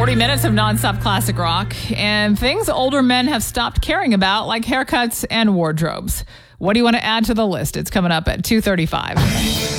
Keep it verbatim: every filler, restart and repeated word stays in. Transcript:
forty minutes of nonstop classic rock and things older men have stopped caring about, like haircuts and wardrobes. What do you want to add to the list? It's coming up at two thirty-five.